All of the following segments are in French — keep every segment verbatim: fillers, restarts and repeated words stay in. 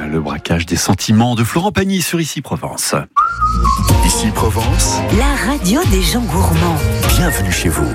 le braquage des sentiments de Florent Pagny sur Ici Provence. Ici Provence, la radio des gens gourmands. Bienvenue chez vous.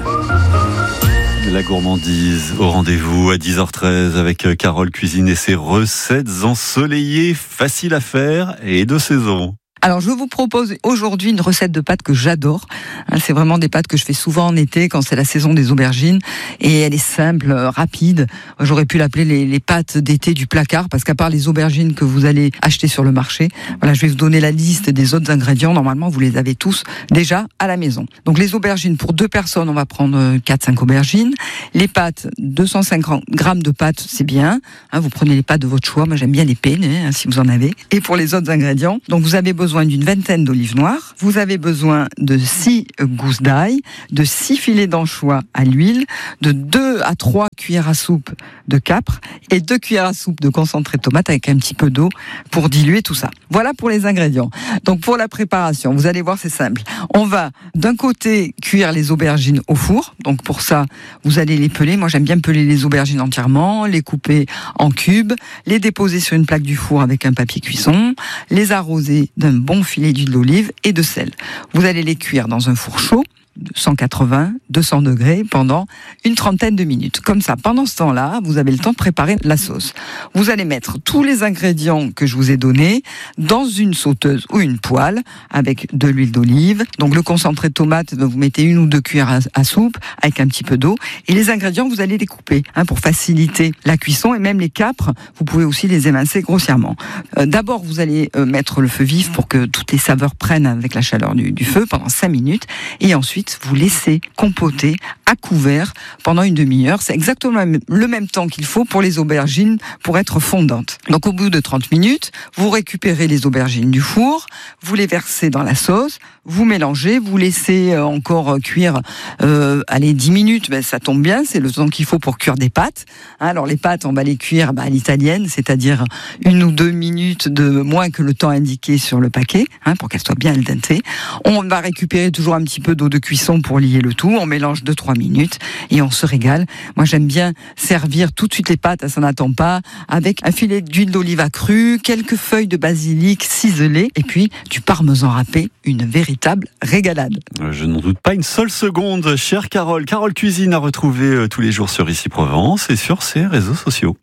La gourmandise au rendez-vous à dix heures treize avec Carole Cuisine et ses recettes ensoleillées, faciles à faire et de saison. Alors, je vous propose aujourd'hui une recette de pâtes que j'adore. C'est vraiment des pâtes que je fais souvent en été quand c'est la saison des aubergines. Et elle est simple, rapide. J'aurais pu l'appeler les, les pâtes d'été du placard parce qu'à part les aubergines que vous allez acheter sur le marché, voilà, je vais vous donner la liste des autres ingrédients. Normalement, vous les avez tous déjà à la maison. Donc, les aubergines, pour deux personnes, on va prendre quatre cinq aubergines. Les pâtes, deux cent cinquante grammes de pâtes, c'est bien. Hein, vous prenez les pâtes de votre choix. Moi, j'aime bien les penne, hein, si vous en avez. Et pour les autres ingrédients, donc vous avez besoin d'une vingtaine d'olives noires, vous avez besoin de six gousses d'ail, de six filets d'anchois à l'huile, de deux à trois cuillères à soupe de capre et deux cuillères à soupe de concentré de tomate avec un petit peu d'eau pour diluer tout ça. Voilà pour les ingrédients. Donc pour la préparation, vous allez voir, c'est simple. On va d'un côté cuire les aubergines au four. Donc pour ça, vous allez les peler. Moi, j'aime bien peler les aubergines entièrement, les couper en cubes, les déposer sur une plaque du four avec un papier cuisson, les arroser d'un bon filet d'huile d'olive et de sel. Vous allez les cuire dans un four chaud, cent quatre-vingts, deux cents degrés, pendant une trentaine de minutes. Comme ça, pendant ce temps-là, vous avez le temps de préparer la sauce. Vous allez mettre tous les ingrédients que je vous ai donnés dans une sauteuse ou une poêle avec de l'huile d'olive. Donc le concentré de tomate, vous mettez une ou deux cuillères à, à soupe avec un petit peu d'eau. Et les ingrédients, vous allez les couper hein, pour faciliter la cuisson. Et même les capres, vous pouvez aussi les émincer grossièrement. Euh, d'abord, vous allez euh, mettre le feu vif pour que toutes les saveurs prennent avec la chaleur du, du feu pendant cinq minutes. Et ensuite, vous laissez compoter à couvert pendant une demi-heure. C'est exactement le même temps qu'il faut pour les aubergines pour être fondantes. Donc au bout de trente minutes, vous récupérez les aubergines du four, vous les versez dans la sauce, vous mélangez, vous laissez encore cuire euh, allez, dix minutes, ben, ça tombe bien, c'est le temps qu'il faut pour cuire des pâtes. Alors les pâtes, on va les cuire ben, à l'italienne, c'est-à-dire une ou deux minutes de moins que le temps indiqué sur le paquet, hein, pour qu'elles soient bien al dente. On va récupérer toujours un petit peu d'eau de cuisson pour lier le tout, on mélange deux trois minutes et on se régale. Moi j'aime bien servir tout de suite les pâtes, ça n'attend pas, avec un filet d'huile d'olive accrue, quelques feuilles de basilic ciselées et puis du parmesan râpé, une véritable régalade. Je n'en doute pas une seule seconde, chère Carole. Carole Cuisine à retrouver tous les jours sur Ici Provence et sur ses réseaux sociaux.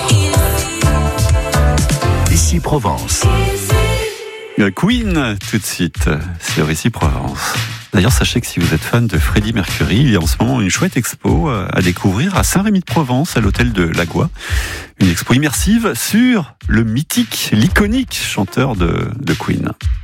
Ici Provence. Queen, tout de suite, sur Ici Provence. D'ailleurs, sachez que si vous êtes fan de Freddie Mercury, il y a en ce moment une chouette expo à découvrir à Saint-Rémy-de-Provence, à l'hôtel de Lagois. Une expo immersive sur le mythique, l'iconique chanteur de, de Queen.